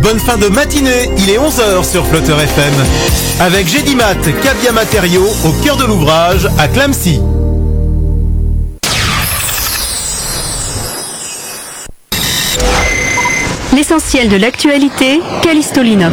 bonne fin de matinée, il est 11h sur Flotteur FM. Avec Gédimat, Cabia Matériaux, au cœur de l'ouvrage, à Clamecy. L'essentiel de l'actualité, Callisto Linov.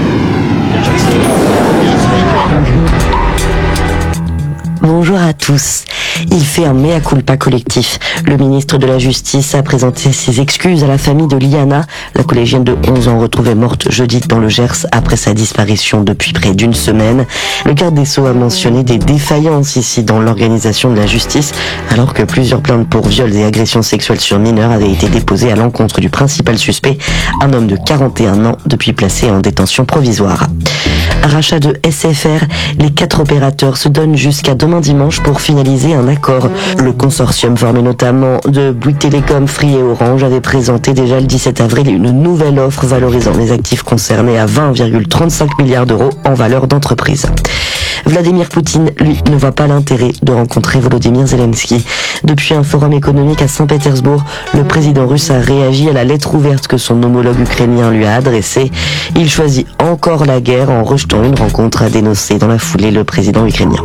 Bonjour à tous. Il fait un mea culpa collectif. Le ministre de la Justice a présenté ses excuses à la famille de Liana, la collégienne de 11 ans retrouvée morte jeudi dans le Gers après sa disparition depuis près d'une semaine. Le garde des Sceaux a mentionné des défaillances ici dans l'organisation de la justice, alors que plusieurs plaintes pour viols et agressions sexuelles sur mineurs avaient été déposées à l'encontre du principal suspect, un homme de 41 ans depuis placé en détention provisoire. Rachat de SFR, les 4 opérateurs se donnent jusqu'à demain dimanche pour finaliser un accord. Le consortium formé notamment de Bouygues Télécom, Free et Orange avait présenté déjà le 17 avril une nouvelle offre valorisant les actifs concernés à 20,35 milliards d'euros en valeur d'entreprise. Vladimir Poutine, lui, ne voit pas l'intérêt de rencontrer Volodymyr Zelensky. Depuis un forum économique à Saint-Pétersbourg, le président russe a réagi à la lettre ouverte que son homologue ukrainien lui a adressée. Il choisit encore la guerre en rejetant une rencontre, a dénoncé dans la foulée le président ukrainien.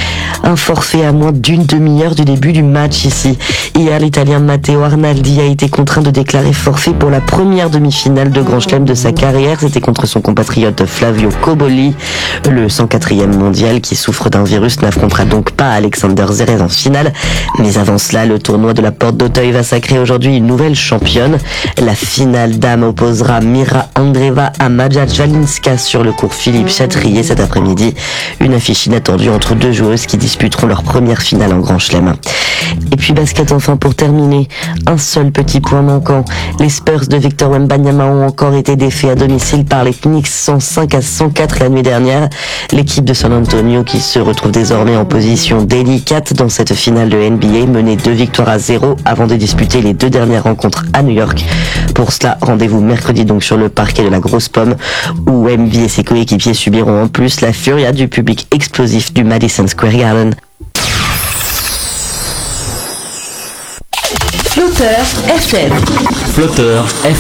Un forfait à moins d'une demi-heure du début du match ici. Hier, l'Italien Matteo Arnaldi a été contraint de déclarer forfait pour la première demi-finale de Grand Chelem de sa carrière. C'était contre son compatriote Flavio Cobolli. Le 104e mondial qui souffre d'un virus n'affrontera donc pas Alexander Zverev en finale. Mais avant cela, le tournoi de la Porte d'Auteuil va sacrer aujourd'hui une nouvelle championne. La finale dame opposera Mira Andreeva à Maja Jalinska sur le cours Philippe Chatrier cet après-midi. Une affiche inattendue entre deux joueuses qui disputeront leur première finale en Grand Chelem. Et puis basket enfin pour terminer, un seul petit point manquant. Les Spurs de Victor Wembanyama ont encore été défaits à domicile par les Knicks 105-104 la nuit dernière. L'équipe de San Antonio qui se retrouve désormais en position délicate dans cette finale de NBA, menée 2-0 avant de disputer les 2 dernières rencontres à New York. Pour cela, rendez-vous mercredi donc sur le parquet de la Grosse Pomme où Wemby et ses coéquipiers subiront en plus la furia du public explosif du Madison Square Garden. Flotteur FM. Flotteur FM.